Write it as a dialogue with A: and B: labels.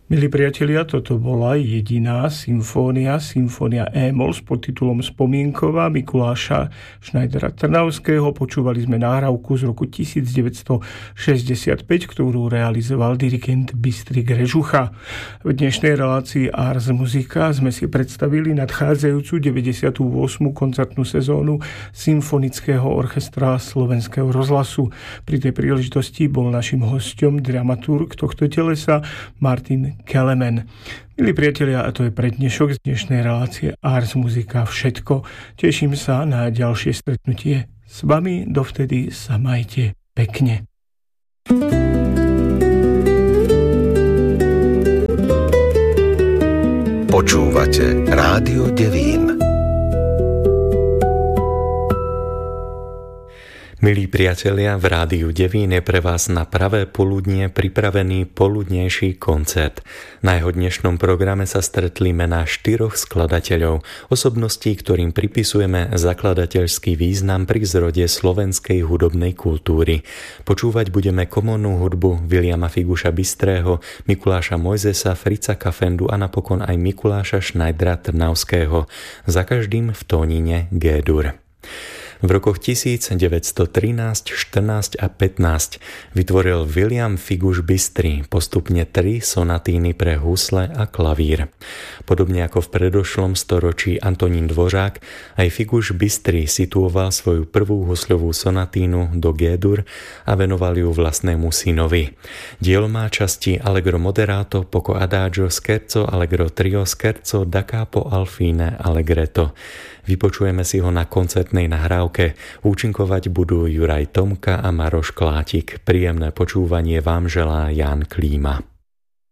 A: Milí priatelia, toto bola jediná symfónia E-moll s podtitulom Spomienková Mikuláša Schneidera Trnavského. Počúvali sme nahrávku z roku 1965, ktorú realizoval dirigent Bystrik Režucha. V dnešnej relácii Ars Musica sme si predstavili nadchádzajúcu 98. koncertnú sezónu Symfonického orchestra Slovenského rozhlasu. Pri tej príležitosti bol našim hosťom dramaturg tohto telesa Martin Kelemen. Milí priatelia, a to je pre dnešok z dnešnej relácie Ars Musica všetko. Teším sa na ďalšie stretnutie s vami. Dovtedy sa majte pekne.
B: Počúvate Rádio Devín.
C: Milí priatelia, v Rádiu Devín je pre vás na pravé poludnie pripravený poludnejší koncert. Na jeho dnešnom programe sa stretli mená 4 skladateľov, osobností, ktorým pripisujeme zakladateľský význam pri zrode slovenskej hudobnej kultúry. Počúvať budeme komornú hudbu Viliama Figuša Bystrého, Mikuláša Mojzesa, Frica Kafendu a napokon aj Mikuláša Schneidera Trnavského, za každým v tónine G-dur. V rokoch 1913, 14 a 15 vytvoril Viliam Figuš Bystry postupne 3 sonatíny pre husle a klavír. Podobne ako v predošlom storočí Antonín Dvořák, aj Figuš Bystry situoval svoju prvú husľovú sonatínu do G-dur a venoval ju vlastnému synovi. Dielo má časti Allegro moderato, poco adagio, scherzo, Allegro trio, scherzo, da capo al fine, allegretto. Vypočujeme si ho na koncertnej nahrávke. Účinkovať budú Juraj Tomka a Maroš Klátik. Príjemné počúvanie vám želá Ján Klíma.